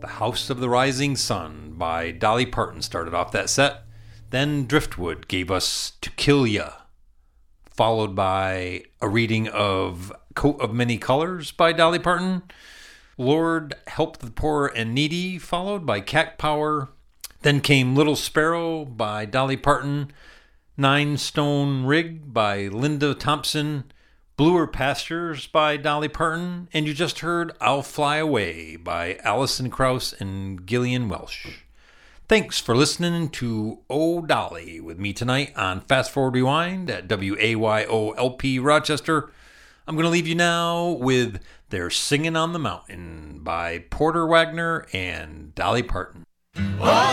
The House of the Rising Sun by Dolly Parton started off that set. Then Driftwood gave us To Kill Ya, followed by a reading of Coat of Many Colors by Dolly Parton. Lord Help the Poor and Needy, followed by Cat Power. Then came Little Sparrow by Dolly Parton. Nine Stone Rig by Linda Thompson. Bluer Pastures by Dolly Parton. And you just heard I'll Fly Away by Alison Krauss and Gillian Welsh. Thanks for listening to Oh Dolly with me tonight on Fast Forward Rewind at WAYOLP Rochester. I'm going to leave you now with They're Singing on the Mountain by Porter Wagner and Dolly Parton. Oh,